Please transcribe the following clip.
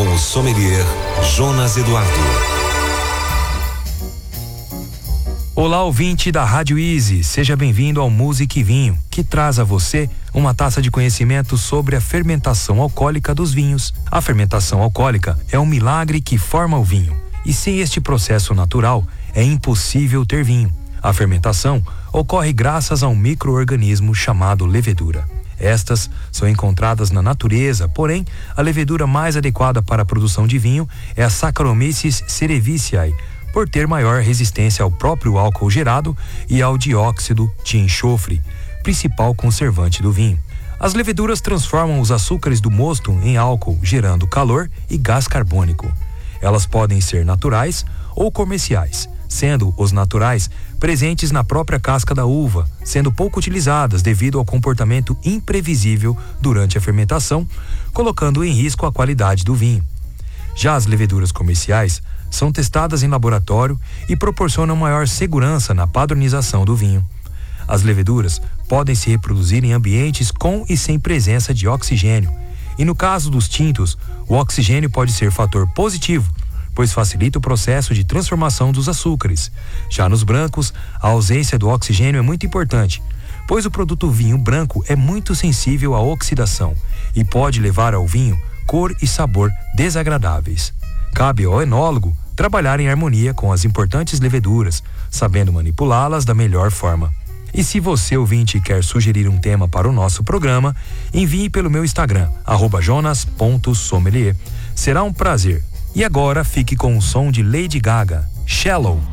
com o sommelier Jonas Eduardo. Olá, ouvinte da Rádio Easy, seja bem-vindo ao Música e Vinho, que traz a você uma taça de conhecimento sobre a fermentação alcoólica dos vinhos. A fermentação alcoólica é um milagre que forma o vinho, e sem este processo natural é impossível ter vinho. A fermentação ocorre graças a um micro-organismo chamado levedura. Estas são encontradas na natureza, porém, a levedura mais adequada para a produção de vinho é a Saccharomyces cerevisiae, por ter maior resistência ao próprio álcool gerado e ao dióxido de enxofre, principal conservante do vinho. As leveduras transformam os açúcares do mosto em álcool, gerando calor e gás carbônico. Elas podem ser naturais ou comerciais, sendo os naturais presentes na própria casca da uva, sendo pouco utilizadas devido ao comportamento imprevisível durante a fermentação, colocando em risco a qualidade do vinho. Já as leveduras comerciais são testadas em laboratório e proporcionam maior segurança na padronização do vinho. As leveduras podem se reproduzir em ambientes com e sem presença de oxigênio, e no caso dos tintos, o oxigênio pode ser fator positivo, pois facilita o processo de transformação dos açúcares. Já nos brancos, a ausência do oxigênio é muito importante, pois o produto vinho branco é muito sensível à oxidação e pode levar ao vinho cor e sabor desagradáveis. Cabe ao enólogo trabalhar em harmonia com as importantes leveduras, sabendo manipulá-las da melhor forma. E se você, ouvinte, quer sugerir um tema para o nosso programa, envie pelo meu Instagram, @jonas.sommelier. Será um prazer. E agora fique com o som de Lady Gaga, Shallow.